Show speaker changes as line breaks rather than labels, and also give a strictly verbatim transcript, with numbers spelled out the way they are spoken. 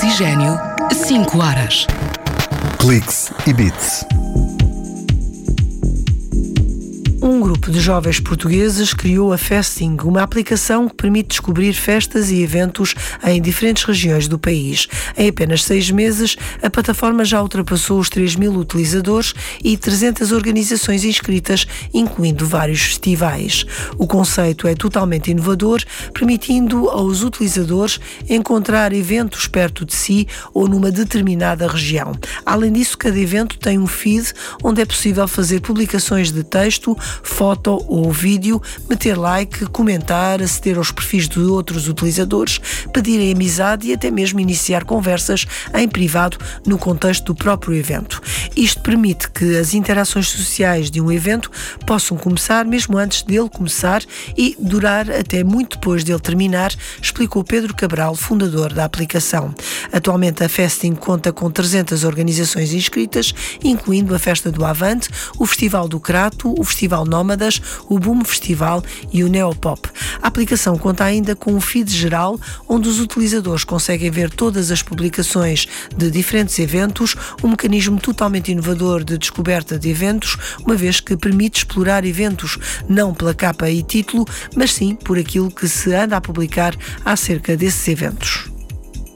Oxigênio, cinco horas.
Cliques e Bits.
Um grupo de jovens portugueses criou a Festing, uma aplicação que permite descobrir festas e eventos em diferentes regiões do país. Em apenas seis meses, a plataforma já ultrapassou os três mil utilizadores e trezentas organizações inscritas, incluindo vários festivais. O conceito é totalmente inovador, permitindo aos utilizadores encontrar eventos perto de si ou numa determinada região. Além disso, cada evento tem um feed onde é possível fazer publicações de texto, foto ou vídeo, meter like, comentar, aceder aos perfis de outros utilizadores, pedir amizade e até mesmo iniciar conversas em privado no contexto do próprio evento. Isto permite que as interações sociais de um evento possam começar mesmo antes dele começar e durar até muito depois dele terminar, explicou Pedro Cabral, fundador da aplicação. Atualmente a Festing conta com trezentas organizações inscritas, incluindo a Festa do Avante, o Festival do Crato, o Festival Nómadas, o Boom Festival e o Neopop. A aplicação conta ainda com um feed geral, onde os utilizadores conseguem ver todas as publicações de diferentes eventos, um mecanismo totalmente inovador de descoberta de eventos, uma vez que permite explorar eventos não pela capa e título, mas sim por aquilo que se anda a publicar acerca desses eventos.